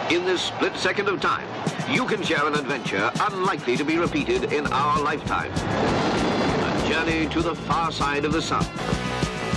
In this split second of time, you can share an adventure unlikely to be repeated in our lifetime. A journey to the far side of the sun.